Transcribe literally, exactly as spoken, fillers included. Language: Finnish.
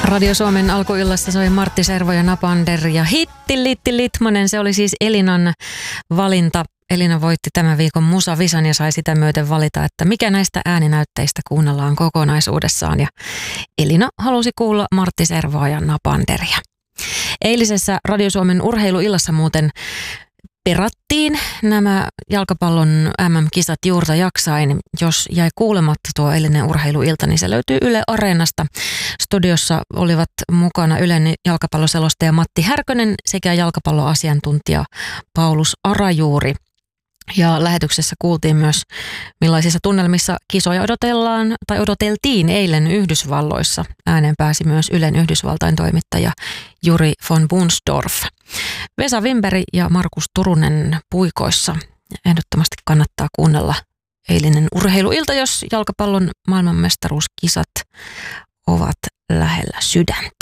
Radio Suomen alkuillassa soi Martti Servo ja Napander ja Hitti Litti Litmanen. Se oli siis Elinan valinta. Elina voitti tämän viikon Musavisan ja sai sitä myöten valita, että mikä näistä ääninäytteistä kuunnellaan kokonaisuudessaan. Ja Elina halusi kuulla Martti Servoa ja Napanderia. Eilisessä Radio Suomen urheiluillassa muuten perattiin nämä jalkapallon M M-kisat juurta jaksain. Jos jäi kuulematta tuo eilinen urheiluilta, niin se löytyy Yle Areenasta. Studiossa olivat mukana Ylen jalkapalloselostaja Matti Härkönen sekä jalkapalloasiantuntija Paulus Arajuuri. Ja lähetyksessä kuultiin myös, millaisissa tunnelmissa kisoja odotellaan tai odoteltiin eilen Yhdysvalloissa. Ääneen pääsi myös Ylen Yhdysvaltain toimittaja Juri von Bunsdorf. Vesa Wimberi ja Markus Turunen puikoissa. Ehdottomasti kannattaa kuunnella eilinen urheiluilta, jos jalkapallon maailmanmestaruuskisat ovat lähellä sydäntä.